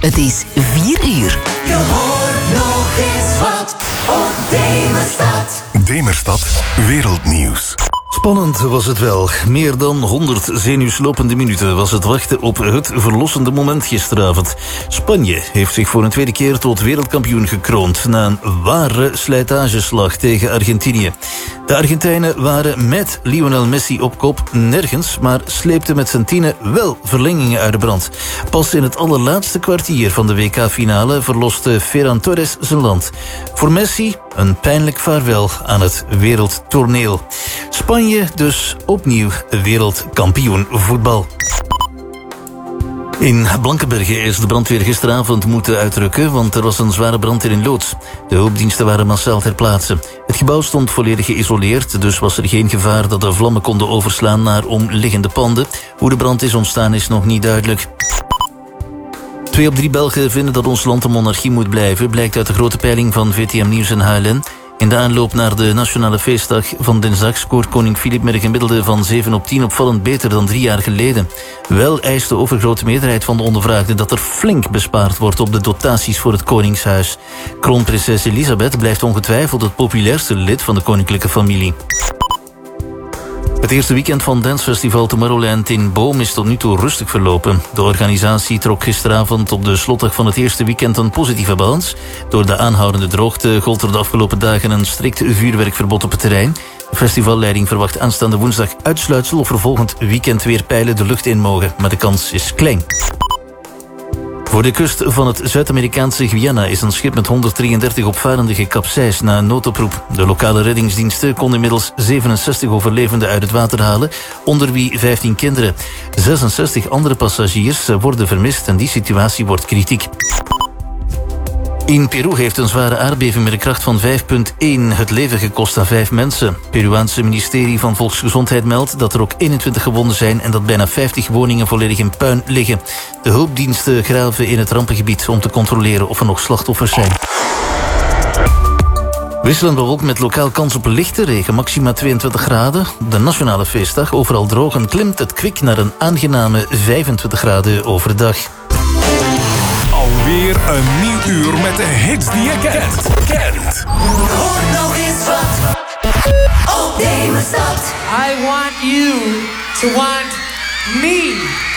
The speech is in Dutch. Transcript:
Het is 4 uur. Je hoort nog eens wat op Demerstad. Demerstad Wereldnieuws. Spannend was het wel. Meer dan 100 zenuwslopende minuten was het wachten op het verlossende moment gisteravond. Spanje heeft zich voor een tweede keer tot wereldkampioen gekroond na een ware slijtageslag tegen Argentinië. De Argentijnen waren met Lionel Messi op kop nergens, maar sleepten met zijn tienen wel verlengingen uit de brand. Pas in het allerlaatste kwartier van de WK-finale verloste Ferran Torres zijn land. Voor Messi een pijnlijk vaarwel aan het wereldtoneel. Spanje dus opnieuw wereldkampioen voetbal. In Blankenberge is de brandweer gisteravond moeten uitrukken, want er was een zware brand in loods. De hulpdiensten waren massaal ter plaatse. Het gebouw stond volledig geïsoleerd, dus was er geen gevaar dat de vlammen konden overslaan naar omliggende panden. Hoe de brand is ontstaan is nog niet duidelijk. 2 op 3 Belgen vinden dat ons land een monarchie moet blijven, blijkt uit de grote peiling van VTM Nieuws en HLN. In de aanloop naar de nationale feestdag van dinsdag scoort koning Filip met een gemiddelde van 7 op 10 opvallend beter dan 3 jaar geleden. Wel eist de overgrote meerderheid van de ondervraagden dat er flink bespaard wordt op de dotaties voor het Koningshuis. Kroonprinses Elisabeth blijft ongetwijfeld het populairste lid van de koninklijke familie. Het eerste weekend van dancefestival Tomorrowland in Boom is tot nu toe rustig verlopen. De organisatie trok gisteravond op de slotdag van het eerste weekend een positieve balans. Door de aanhoudende droogte gold er de afgelopen dagen een strikt vuurwerkverbod op het terrein. De festivalleiding verwacht aanstaande woensdag uitsluitsel of er volgend weekend weer pijlen de lucht in mogen, maar de kans is klein. Voor de kust van het Zuid-Amerikaanse Guyana is een schip met 133 opvarenden gekapseisd na een noodoproep. De lokale reddingsdiensten konden inmiddels 67 overlevenden uit het water halen, onder wie 15 kinderen. 66 andere passagiers worden vermist en die situatie wordt kritiek. In Peru heeft een zware aardbeving met een kracht van 5,1 het leven gekost aan 5 mensen. Het Peruaanse ministerie van Volksgezondheid meldt dat er ook 21 gewonden zijn en dat bijna 50 woningen volledig in puin liggen. De hulpdiensten graven in het rampengebied om te controleren of er nog slachtoffers zijn. Wisselend bewolkt met lokaal kans op lichte regen, maxima 22 graden. De nationale feestdag, overal droog en klimt het kwik naar een aangename 25 graden overdag. Alweer een nieuw uur met de hits die je kent. Hoort nog eens wat op Demerstad. I want you to want me.